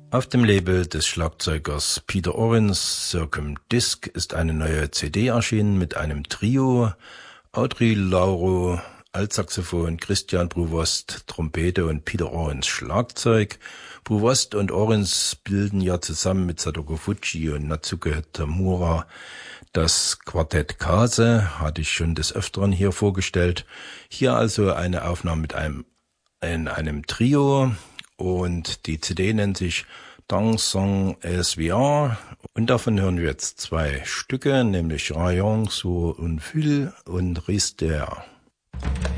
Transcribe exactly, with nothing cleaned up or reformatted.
Auf dem Label des Schlagzeugers Peter Orens, Circum Disc, ist eine neue C D erschienen mit einem Trio: Audrey Lauro, Altsaxophon, Christian Prouvost, Trompete und Peter Orens Schlagzeug. Prouvost und Orens bilden ja zusammen mit Sadako Fujii und Natsuko Tamura das Quartett Kase, hatte ich schon des Öfteren hier vorgestellt. Hier also eine Aufnahme mit einem in einem Trio, und die C D nennt sich Dansons S V R, und davon hören wir jetzt zwei Stücke, nämlich Rayon sur un fil und Rister.